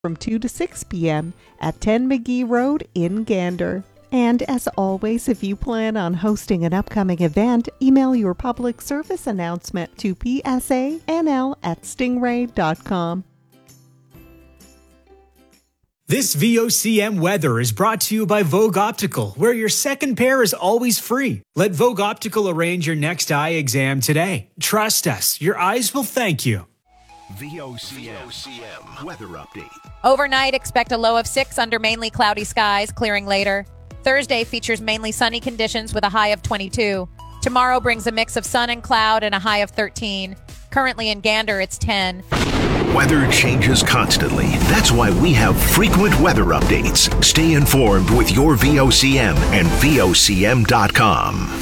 from 2 to 6 p.m. at 10 McGee Road in Gander. And as always, if you plan on hosting an upcoming event, email your public service announcement to psanl@stingray.com. This VOCM weather is brought to you by Vogue Optical, where your second pair is always free. Let Vogue Optical arrange your next eye exam today. Trust us, your eyes will thank you. VOCM weather update. Overnight, expect a low of 6 under mainly cloudy skies, clearing later. Thursday features mainly sunny conditions with a high of 22. Tomorrow brings a mix of sun and cloud and a high of 13. Currently in Gander, it's 10. Weather changes constantly. That's why we have frequent weather updates. Stay informed with your VOCM and VOCM.com.